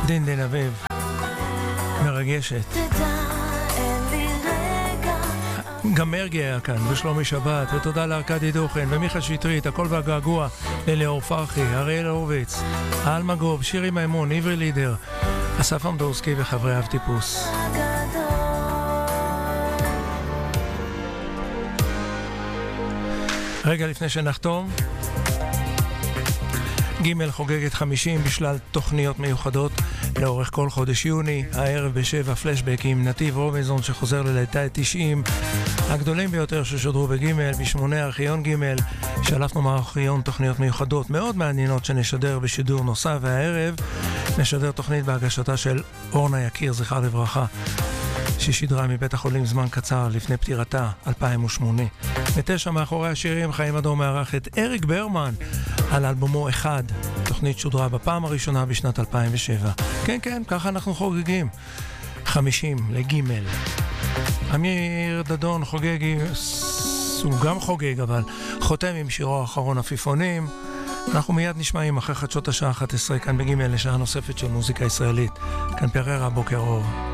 דין דין אביב, מרגשת. גם מרגי היה כאן, ושלומי שבת, ותודה לארקדי דוכן, ומיכה שטרית, הכל והגעגוע, לליאור פרחי, אריאל הורוביץ, אלמה גוב, שירי מימון, עברי לידר, אסף אמדורסקי וחברי אב טיפוס. רגע לפני שנחתום, ג' חוגגת 50 בשלל תוכניות מיוחדות לאורך כל חודש יוני. הערב ב7 פלשבק עם נתיב רובינזון שחוזר לליטה 90, הגדולים ביותר ששודרו בג' ב8 ארכיון ג' שלפנו מארכיון תוכניות מיוחדות מאוד מעניינות שנשדר בשידור נוסף, והערב נשדר תוכנית בהגשתה של אורנה יקיר זכר לברכה ששידרה מבית החולים זמן קצר לפני פטירתה 2008. ב9 מאחורי השירים חיים אדום מארח את אריק ברמן על אלבומו אחד, תוכנית שודרה בפעם הראשונה בשנת 2007. כן, ככה אנחנו חוגגים 50 לגימל. אמיר דדון חוגג, הוא גם חוגג אבל חותם עם שירו האחרון עפיפונים. אנחנו מיד נשמעים אחרי חדשות השעה 11 כאן בגימל לשעה נוספת של מוזיקה ישראלית. כאן פררה, בוקר אור.